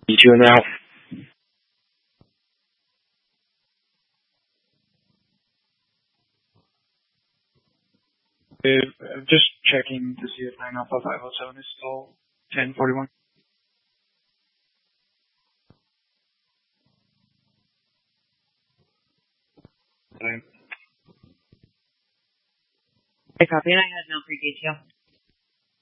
you now. I'm just checking to see if 9 Alpha 507 is still 1041. I copy, and I had no pre-detail.